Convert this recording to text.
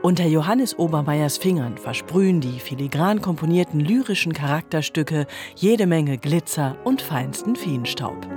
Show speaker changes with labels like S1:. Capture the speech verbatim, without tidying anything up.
S1: Unter Johannes Obermeiers Fingern versprühen die filigran komponierten lyrischen Charakterstücke jede Menge Glitzer und feinsten Feenstaub.